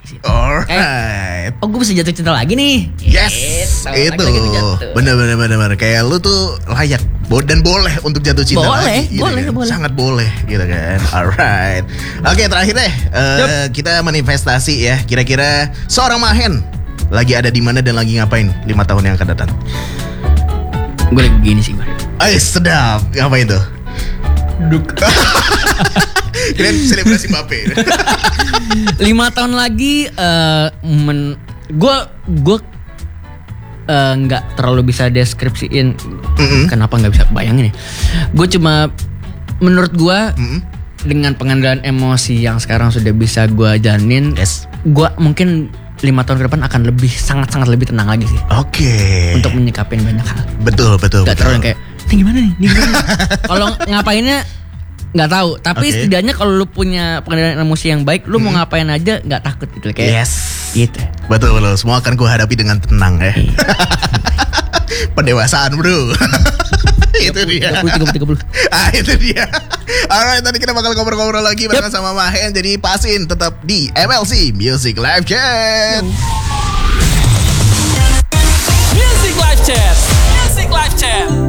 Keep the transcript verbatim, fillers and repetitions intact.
Alright. Oh, gue bisa jatuh cinta lagi nih. Yes, Gitu. itu Lagi-lagi jatuh. bener-bener bener-bener kayak lu tuh layak bo- dan boleh untuk jatuh cinta Boleh, lagi, gitu boleh, kan. boleh. Sangat boleh, gitu kan. Alright. Oke, terakhir deh, uh, kita manifestasi ya. Kira-kira seorang Mahen lagi ada di mana dan lagi ngapain lima tahun yang akan datang? Gue lagi gini sih, gue. Ay, sedap. Ngapain tuh? Duk. Kalian selebrasi Mbappe. Lima tahun lagi, uh, men, gue gue uh, nggak terlalu bisa deskripsiin. Mm-mm. Kenapa nggak bisa bayangin ya? Gue cuma menurut gue Mm-mm. dengan pengendalian emosi yang sekarang sudah bisa gue jalanin, Yes. gue mungkin lima tahun ke depan akan lebih sangat-sangat lebih tenang lagi sih Oke. untuk menyikapin banyak hal. Betul, betul, Gak betul. terlalu yang kayak ini gimana nih, ini gimana nih? Kalau ngapainnya nggak tahu, tapi Oke. setidaknya kalau lu punya pengendalian emosi yang baik, lu mau ngapain aja nggak takut gitu kayak. Yes. Gitu. Betul, betul. Semua akan ku hadapi dengan tenang ya. Pendewasaan, bro. Itu dia. tiga puluh, tiga puluh, tiga puluh. Ah, itu dia. Alright, tadi kita bakal ngobrol-ngobrol lagi bareng sama Mahen. Jadi pasin tetap di M L C Music Live Chat. Music Live Chat. Music Live Chat.